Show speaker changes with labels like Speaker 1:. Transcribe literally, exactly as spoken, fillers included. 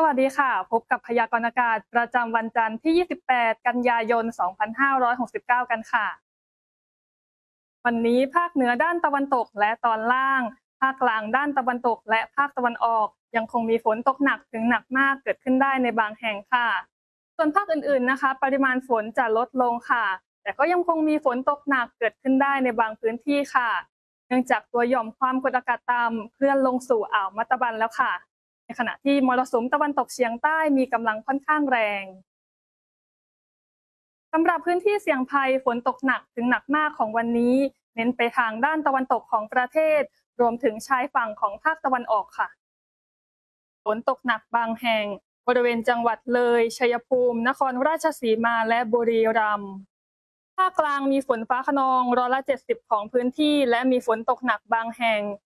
Speaker 1: สวัสดีค่ะพบกับพยากรณ์อากาศประจำวันจันทร์ที่ ยี่สิบแปด กันยายน สองพันห้าร้อยหกสิบเก้า กันค่ะวันนี้ภาคเหนือด้านตะวันตกและตอนล่างภาคกลางด้านตะวันตกและภาคตะวันออกยังคงมีฝนตกหนักถึงหนักมากเกิดขึ้นได้ในบางแห่งค่ะส่วนภาคอื่นๆนะคะปริมาณฝนจะลดลงค่ะแต่ก็ยังคงมีฝนตกหนักเกิดขึ้นได้ในบางพื้นที่ค่ะเนื่องจากตัวหย่อมความกดอากาศต่ำเคลื่อนลงสู่อ่าวมัตตบันแล้วค่ะในขณะที่มรสุมตะวันตกเฉียงใต้มีกำลังค่อนข้างแรงสำหรับพื้นที่เสี่ยงภัยฝนตกหนักถึงหนักมากของวันนี้เน้นไปทางด้านตะวันตกของประเทศรวมถึงชายฝั่งของภาคตะวันออกค่ะ ฝนตกหนักบางแห่งบริเวณจังหวัดเลยชัยภูมินครราชสีมาและบุรีรัมย์ภาคกลางมีฝนฟ้าคะนองร้อยละเจ็ดสิบของพื้นที่และมีฝนตกหนักบางแห่ง